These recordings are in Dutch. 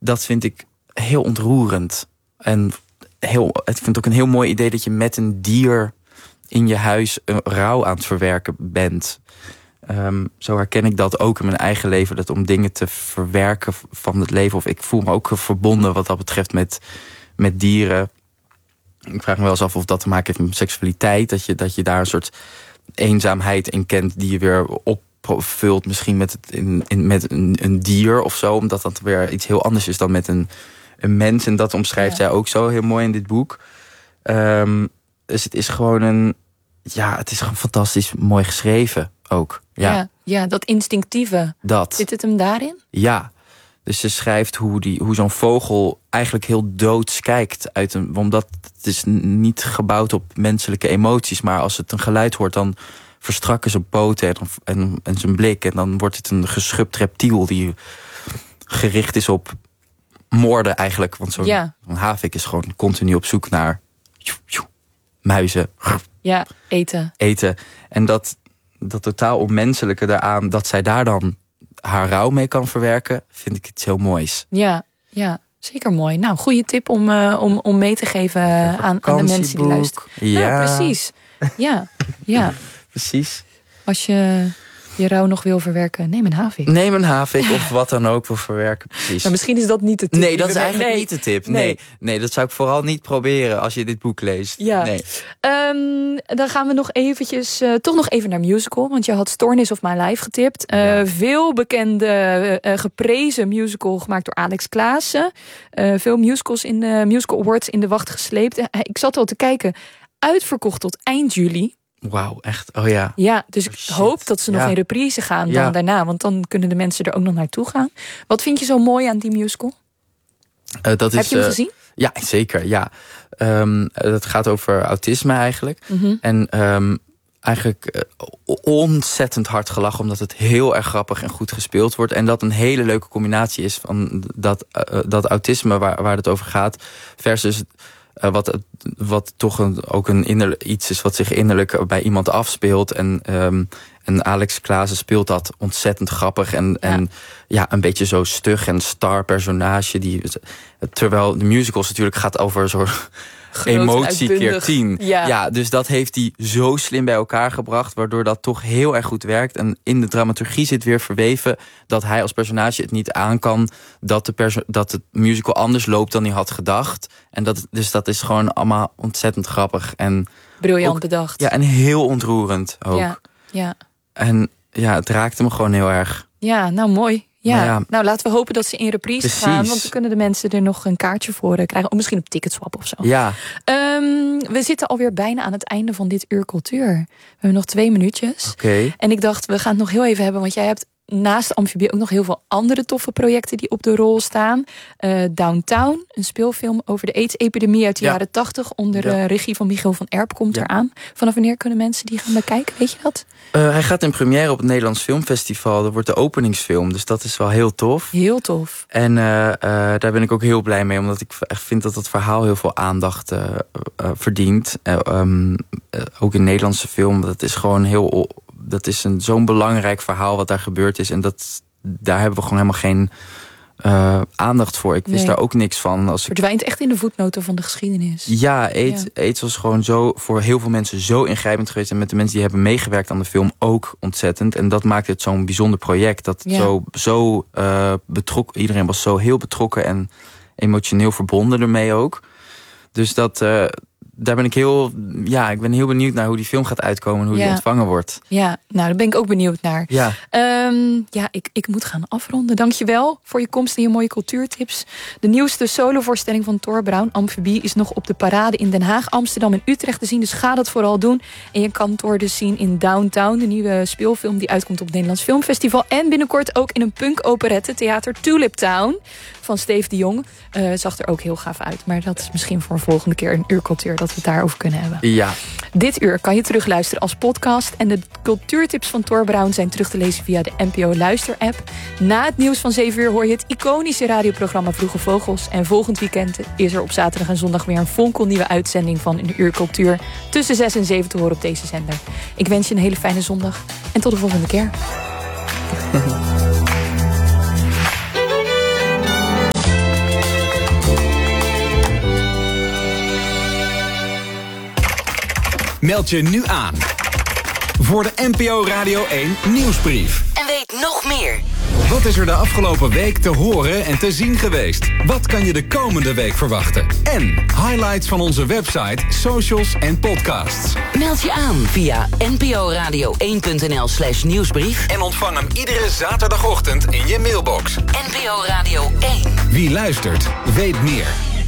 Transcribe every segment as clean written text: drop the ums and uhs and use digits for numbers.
dat vind ik heel ontroerend. En ik vind het ook een heel mooi idee dat je met een dier in je huis een rouw aan het verwerken bent. Zo herken ik dat ook in mijn eigen leven. Dat om dingen te verwerken van het leven. Of ik voel me ook verbonden wat dat betreft met dieren. Ik vraag me wel eens af of dat te maken heeft met seksualiteit. Dat je daar een soort eenzaamheid in kent die je weer opvult. Misschien met een dier of zo. Omdat dat weer iets heel anders is dan met een mens. En dat omschrijft zij ook zo heel mooi in dit boek. Dus het is gewoon het is gewoon fantastisch mooi geschreven ook. Ja, dat instinctieve. Zit het hem daarin? Ja. Dus ze schrijft hoe zo'n vogel eigenlijk heel doods kijkt. Omdat het is niet gebouwd op menselijke emoties. Maar als het een geluid hoort, dan verstrakken zijn poten en zijn blik. En dan wordt het een geschupt reptiel die gericht is op moorden eigenlijk. Want zo'n havik is gewoon continu op zoek naar muizen. Ja, eten. En dat totaal onmenselijke daaraan, dat zij daar dan haar rouw mee kan verwerken, vind ik iets heel moois. Ja, zeker mooi. Nou, goede tip om mee te geven aan de mensen die luisteren. Ja. Nou, precies. Ja. Precies. Als je rouw nog wil verwerken, neem een havik. Neem een havik of wat dan ook wil verwerken, precies. Maar misschien is dat niet de tip. Nee, dat is eigenlijk niet de tip. Nee, dat zou ik vooral niet proberen als je dit boek leest. Ja. Nee. Dan gaan we nog eventjes, toch nog even naar musical. Want je had Stoornis of My Life getipt. Veel bekende, geprezen musical gemaakt door Alex Klaassen. Veel musicals in de Musical Awards in de wacht gesleept. Ik zat al te kijken. Uitverkocht tot eind juli. Wauw, echt? Oh ja. Ja, dus ik hoop dat ze nog in reprise gaan dan daarna. Want dan kunnen de mensen er ook nog naartoe gaan. Wat vind je zo mooi aan die musical? Heb je hem gezien? Ja, zeker. Ja. Het gaat over autisme eigenlijk. Mm-hmm. En eigenlijk ontzettend hard gelachen. Omdat het heel erg grappig en goed gespeeld wordt. En dat een hele leuke combinatie is van dat autisme waar het over gaat. Versus wat toch ook een innerlijk iets is wat zich innerlijk bij iemand afspeelt. En Alex Klaassen speelt dat ontzettend grappig. En een beetje zo stug en star personage. Terwijl de musicals natuurlijk gaat over zo'n emotie keer 10. Ja, dus dat heeft hij zo slim bij elkaar gebracht. Waardoor dat toch heel erg goed werkt. En in de dramaturgie zit weer verweven dat hij als personage het niet aan kan. Dat het musical anders loopt dan hij had gedacht. En dat is gewoon allemaal ontzettend grappig. En briljant bedacht. Ja, en heel ontroerend ook. Ja. En het raakte me gewoon heel erg. Ja, nou mooi. Ja. Nou, laten we hopen dat ze in reprise gaan. Want dan kunnen de mensen er nog een kaartje voor krijgen. Of misschien op Ticketswap of zo. Ja. We zitten alweer bijna aan het einde van dit Uur Cultuur. We hebben nog 2 minuutjes. Okay. En ik dacht, we gaan het nog heel even hebben. Want jij hebt naast Amfibie ook nog heel veel andere toffe projecten die op de rol staan. Downtown, een speelfilm over de AIDS-epidemie uit de jaren 80... onder regie van Michiel van Erp komt eraan. Vanaf wanneer kunnen mensen die gaan bekijken? Weet je dat? Hij gaat in première op het Nederlands Filmfestival. Dat wordt de openingsfilm, dus dat is wel heel tof. Heel tof. En daar ben ik ook heel blij mee, omdat ik echt vind dat het verhaal heel veel aandacht verdient. Ook een Nederlandse film, dat is gewoon dat is zo'n belangrijk verhaal wat daar gebeurd is. En daar hebben we gewoon helemaal geen aandacht voor. Ik wist daar ook niks van. Verdwijnt echt in de voetnoten van de geschiedenis. Ja, AIDS was gewoon zo voor heel veel mensen zo ingrijpend geweest. En met de mensen die hebben meegewerkt aan de film ook ontzettend. En dat maakt het zo'n bijzonder project. Dat zo betrokken. Iedereen was zo heel betrokken en emotioneel verbonden ermee ook. Dus daar ben ik ik ben heel benieuwd naar hoe die film gaat uitkomen en hoe die ontvangen wordt. Ja, nou, daar ben ik ook benieuwd naar. Ja, ik moet gaan afronden. Dankjewel voor je komst en je mooie cultuurtips. De nieuwste solovoorstelling van Thor Braun, Amfibie, is nog op de parade in Den Haag, Amsterdam en Utrecht te zien. Dus ga dat vooral doen. En je kan Thor dus zien in Downtown, de nieuwe speelfilm die uitkomt op het Nederlands Filmfestival. En binnenkort ook in een punk-operette, theater Tulip Town van Steve de Jong. Zag er ook heel gaaf uit. Maar dat is misschien voor een volgende keer een Uur Cultuur dat we het daarover kunnen hebben. Ja. Dit uur kan je terugluisteren als podcast. En de cultuurtips van Thor Braun zijn terug te lezen via de NPO Luister-app. Na het nieuws van 7 uur hoor je het iconische radioprogramma Vroege Vogels. En volgend weekend is er op zaterdag en zondag weer een fonkelnieuwe uitzending van een Uur Cultuur. Tussen 6 en 7 te horen op deze zender. Ik wens je een hele fijne zondag. En tot de volgende keer. Meld je nu aan voor de NPO Radio 1 nieuwsbrief. En weet nog meer. Wat is er de afgelopen week te horen en te zien geweest? Wat kan je de komende week verwachten? En highlights van onze website, socials en podcasts. Meld je aan via nporadio1.nl/nieuwsbrief. En ontvang hem iedere zaterdagochtend in je mailbox. NPO Radio 1. Wie luistert, weet meer.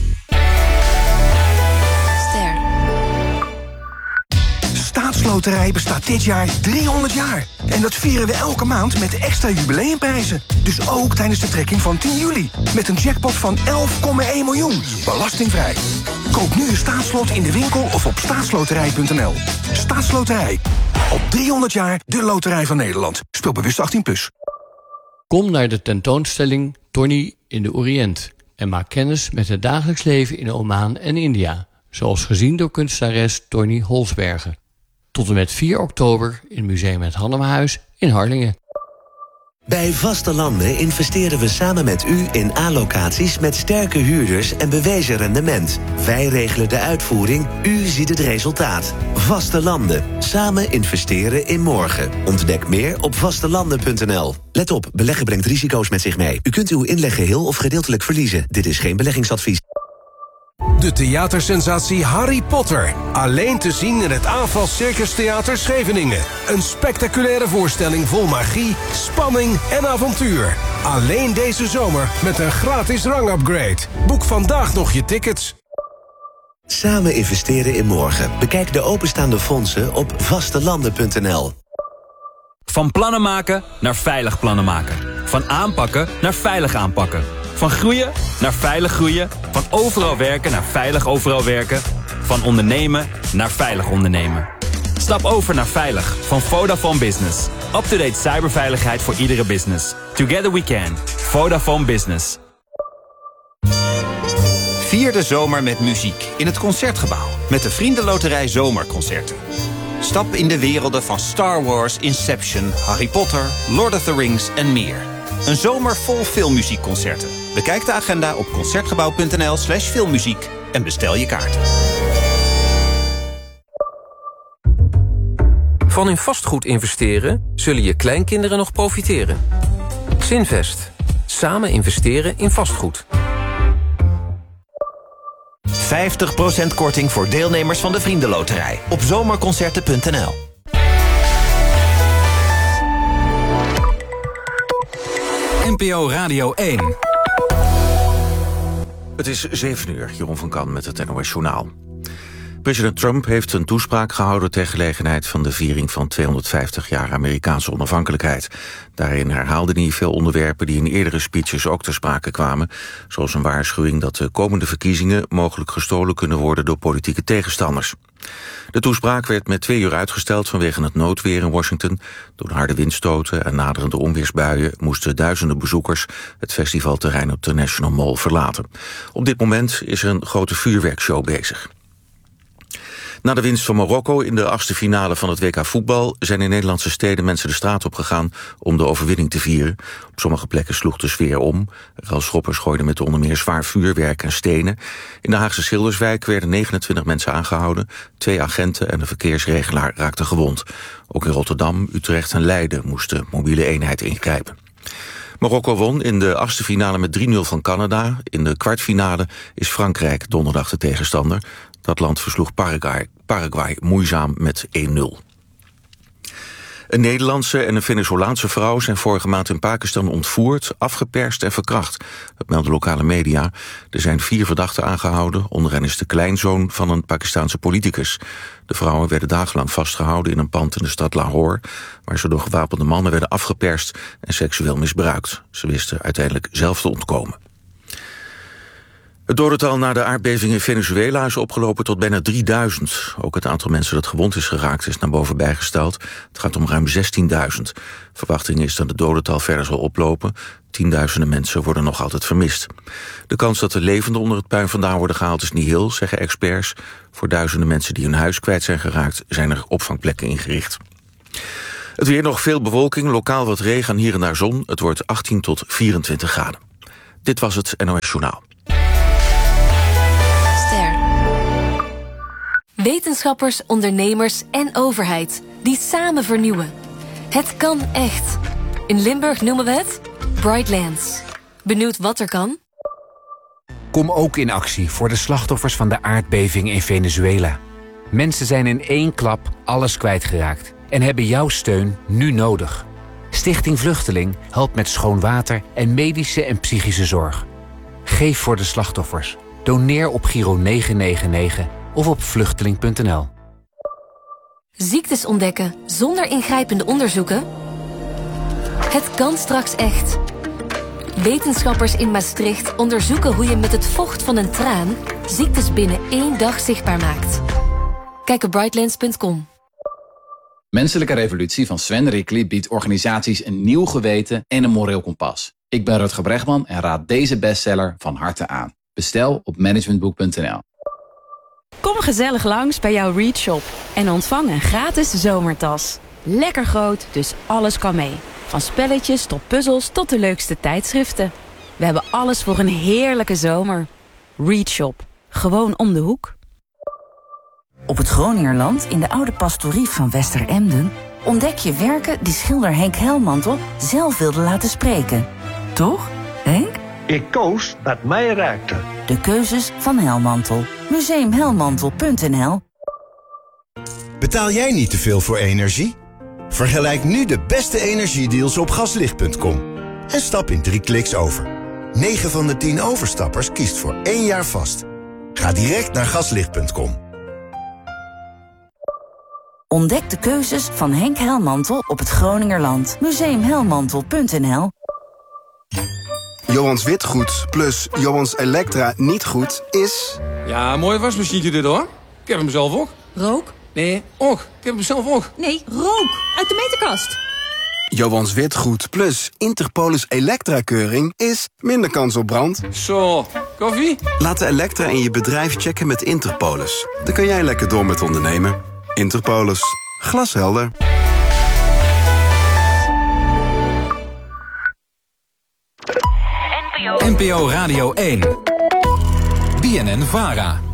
Staatsloterij bestaat dit jaar 300 jaar. En dat vieren we elke maand met extra jubileumprijzen. Dus ook tijdens de trekking van 10 juli. Met een jackpot van 11,1 miljoen. Belastingvrij. Koop nu een staatslot in de winkel of op staatsloterij.nl. Staatsloterij. Op 300 jaar de loterij van Nederland. Speel bewust 18+. Kom naar de tentoonstelling Tony in de Oriënt en maak kennis met het dagelijks leven in Oman en India, zoals gezien door kunstenares Tony Holsbergen. Tot en met 4 oktober in Museum Het Hannemahuis in Harlingen. Bij Vaste Landen investeren we samen met u in A-locaties met sterke huurders en bewezen rendement. Wij regelen de uitvoering, u ziet het resultaat. Vaste Landen. Samen investeren in morgen. Ontdek meer op vastelanden.nl. Let op, beleggen brengt risico's met zich mee. U kunt uw inleg geheel of gedeeltelijk verliezen. Dit is geen beleggingsadvies. De theatersensatie Harry Potter. Alleen te zien in het Aanval Circus Theater Scheveningen. Een spectaculaire voorstelling vol magie, spanning en avontuur. Alleen deze zomer met een gratis rangupgrade. Boek vandaag nog je tickets. Samen investeren in morgen. Bekijk de openstaande fondsen op vastelanden.nl. Van plannen maken naar veilig plannen maken. Van aanpakken naar veilig aanpakken. Van groeien naar veilig groeien. Van overal werken naar veilig overal werken. Van ondernemen naar veilig ondernemen. Stap over naar veilig van Vodafone Business. Up-to-date cyberveiligheid voor iedere business. Together we can. Vodafone Business. Vier de zomer met muziek in het Concertgebouw. Met de Vriendenloterij Zomerconcerten. Stap in de werelden van Star Wars, Inception, Harry Potter, Lord of the Rings en meer. Een zomer vol filmmuziekconcerten. Bekijk de agenda op concertgebouw.nl/filmmuziek en bestel je kaart. Van in vastgoed investeren zullen je kleinkinderen nog profiteren. Zinvest. Samen investeren in vastgoed. 50% korting voor deelnemers van de Vriendenloterij op zomerconcerten.nl. NPO Radio 1. Het is 7 uur, Jeroen van Kan met het NOS Journaal. President Trump heeft een toespraak gehouden ter gelegenheid van de viering van 250 jaar Amerikaanse onafhankelijkheid. Daarin herhaalde hij veel onderwerpen die in eerdere speeches ook ter sprake kwamen, zoals een waarschuwing dat de komende verkiezingen mogelijk gestolen kunnen worden door politieke tegenstanders. De toespraak werd met 2 uur uitgesteld vanwege het noodweer in Washington. Door de harde windstoten en naderende onweersbuien moesten duizenden bezoekers het festivalterrein op de National Mall verlaten. Op dit moment is er een grote vuurwerkshow bezig. Na de winst van Marokko in de 8e finale van het WK voetbal zijn in Nederlandse steden mensen de straat op gegaan om de overwinning te vieren. Op sommige plekken sloeg de sfeer om. Relschoppers gooiden met onder meer zwaar vuurwerk en stenen. In de Haagse Schilderswijk werden 29 mensen aangehouden. 2 agenten en een verkeersregelaar raakten gewond. Ook in Rotterdam, Utrecht en Leiden moest de mobiele eenheid ingrijpen. Marokko won in de 8e finale met 3-0 van Canada. In de kwartfinale is Frankrijk donderdag de tegenstander. Dat land versloeg Paraguay moeizaam met 1-0. Een Nederlandse en een Venezolaanse vrouw zijn vorige maand in Pakistan ontvoerd, afgeperst en verkracht. Dat melden lokale media. Er zijn 4 verdachten aangehouden, onder hen is de kleinzoon van een Pakistaanse politicus. De vrouwen werden dagenlang vastgehouden in een pand in de stad Lahore, waar ze door gewapende mannen werden afgeperst en seksueel misbruikt. Ze wisten uiteindelijk zelf te ontkomen. Het dodental na de aardbeving in Venezuela is opgelopen tot bijna 3000. Ook het aantal mensen dat gewond is geraakt is naar boven bijgesteld. Het gaat om ruim 16.000. Verwachting is dat het dodental verder zal oplopen. Tienduizenden mensen worden nog altijd vermist. De kans dat de levenden onder het puin vandaan worden gehaald is niet heel, zeggen experts. Voor duizenden mensen die hun huis kwijt zijn geraakt zijn er opvangplekken ingericht. Het weer, nog veel bewolking, lokaal wat regen en hier en daar zon. Het wordt 18 tot 24 graden. Dit was het NOS Journaal. Wetenschappers, ondernemers en overheid die samen vernieuwen. Het kan echt. In Limburg noemen we het Brightlands. Benieuwd wat er kan? Kom ook in actie voor de slachtoffers van de aardbeving in Venezuela. Mensen zijn in één klap alles kwijtgeraakt en hebben jouw steun nu nodig. Stichting Vluchteling helpt met schoon water en medische en psychische zorg. Geef voor de slachtoffers. Doneer op Giro 999 of op vluchteling.nl. Ziektes ontdekken zonder ingrijpende onderzoeken? Het kan straks echt. Wetenschappers in Maastricht onderzoeken hoe je met het vocht van een traan ziektes binnen 1 dag zichtbaar maakt. Kijk op brightlands.com. Menselijke Revolutie van Sven Rickly biedt organisaties een nieuw geweten en een moreel kompas. Ik ben Rutger Bregman en raad deze bestseller van harte aan. Bestel op managementboek.nl. Kom gezellig langs bij jouw Read Shop en ontvang een gratis zomertas. Lekker groot, dus alles kan mee. Van spelletjes tot puzzels tot de leukste tijdschriften. We hebben alles voor een heerlijke zomer. Read Shop. Gewoon om de hoek. Op het Groningerland, in de oude pastorie van Westeremden, ontdek je werken die schilder Henk Helmantel zelf wilde laten spreken. Toch, Henk? Ik koos wat mij raakte. De keuzes van Helmantel. Museumhelmantel.nl. Betaal jij niet te veel voor energie? Vergelijk nu de beste energiedeals op gaslicht.com. En stap in 3 kliks over. 9 van de 10 overstappers kiest voor 1 jaar vast. Ga direct naar gaslicht.com. Ontdek de keuzes van Henk Helmantel op het Groningerland. Museumhelmantel.nl. Johans Witgoed plus Johans Elektra niet goed is... Ja, mooi wasmachientje dit hoor. Ik heb hem zelf ook. Rook? Nee, ook. Ik heb hem zelf ook. Nee, rook. Uit de meterkast. Johans Witgoed plus Interpolis Elektra-keuring is minder kans op brand. Zo, koffie? Laat de Elektra in je bedrijf checken met Interpolis. Dan kun jij lekker door met ondernemen. Interpolis. Glashelder. NPO Radio 1. BNN-VARA.